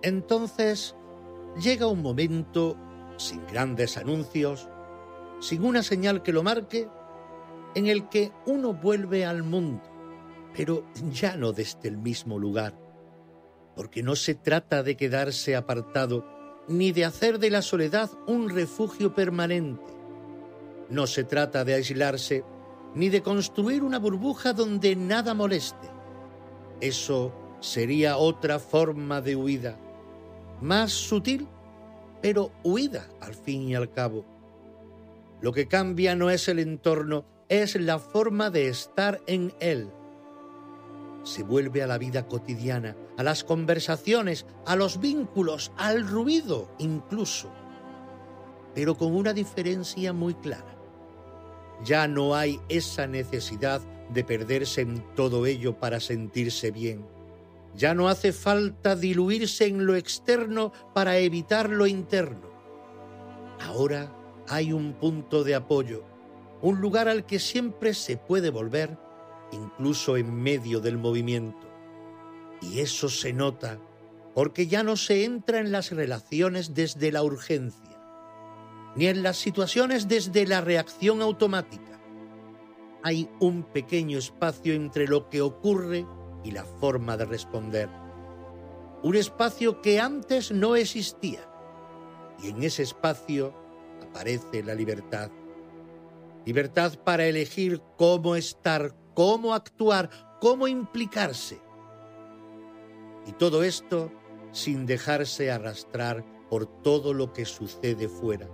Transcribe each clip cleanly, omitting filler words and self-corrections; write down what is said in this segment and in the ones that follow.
Entonces llega un momento, sin grandes anuncios, sin una señal que lo marque, en el que uno vuelve al mundo, pero ya no desde el mismo lugar, porque no se trata de quedarse apartado ni de hacer de la soledad un refugio permanente. No se trata de aislarse ni de construir una burbuja donde nada moleste. Eso sería otra forma de huida, más sutil, pero huida al fin y al cabo. Lo que cambia no es el entorno, es la forma de estar en él. Se vuelve a la vida cotidiana, a las conversaciones, a los vínculos, al ruido incluso, pero con una diferencia muy clara. Ya no hay esa necesidad de perderse en todo ello para sentirse bien. Ya no hace falta diluirse en lo externo para evitar lo interno. Ahora hay un punto de apoyo, un lugar al que siempre se puede volver, incluso en medio del movimiento. Y eso se nota porque ya no se entra en las relaciones desde la urgencia, ni en las situaciones desde la reacción automática. Hay un pequeño espacio entre lo que ocurre y la forma de responder. Un espacio que antes no existía. Y en ese espacio aparece la libertad. Libertad para elegir cómo estar, cómo actuar, cómo implicarse. Y todo esto sin dejarse arrastrar por todo lo que sucede fuera.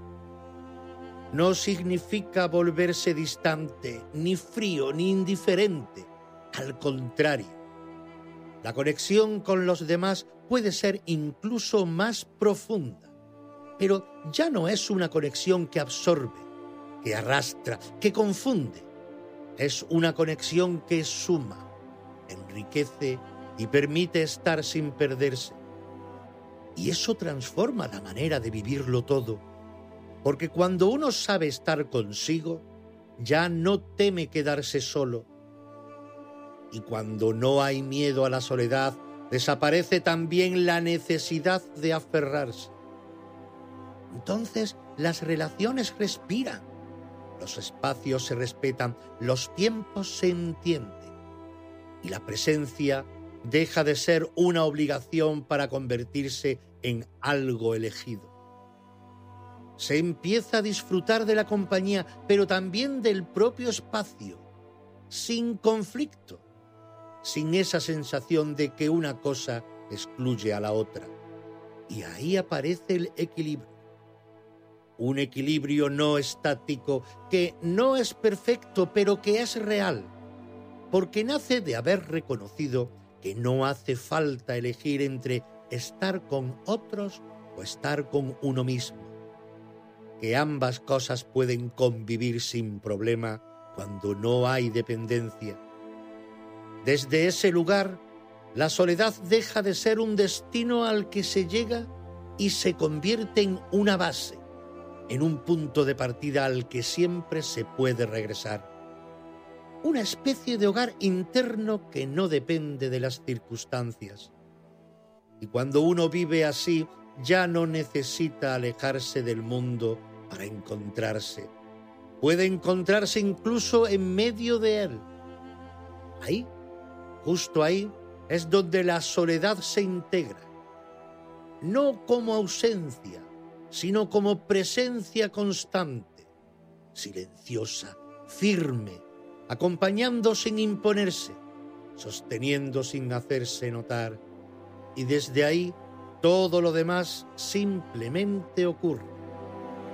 No significa volverse distante, ni frío, ni indiferente. Al contrario, la conexión con los demás puede ser incluso más profunda, pero ya no es una conexión que absorbe, que arrastra, que confunde. Es una conexión que suma, enriquece y permite estar sin perderse. Y eso transforma la manera de vivirlo todo, porque cuando uno sabe estar consigo, ya no teme quedarse solo. Y cuando no hay miedo a la soledad, desaparece también la necesidad de aferrarse. Entonces las relaciones respiran, los espacios se respetan, los tiempos se entienden y la presencia deja de ser una obligación para convertirse en algo elegido. Se empieza a disfrutar de la compañía, pero también del propio espacio, sin conflicto, sin esa sensación de que una cosa excluye a la otra. Y ahí aparece el equilibrio. Un equilibrio no estático, que no es perfecto, pero que es real, porque nace de haber reconocido que no hace falta elegir entre estar con otros o estar con uno mismo, que ambas cosas pueden convivir sin problema cuando no hay dependencia. Desde ese lugar, la soledad deja de ser un destino al que se llega y se convierte en una base, en un punto de partida al que siempre se puede regresar. Una especie de hogar interno que no depende de las circunstancias. Y cuando uno vive así, ya no necesita alejarse del mundo para encontrarse. Puede encontrarse incluso en medio de él. Ahí, justo ahí, es donde la soledad se integra. No como ausencia, sino como presencia constante, silenciosa, firme, acompañando sin imponerse, sosteniendo sin hacerse notar. Y desde ahí, todo lo demás simplemente ocurre.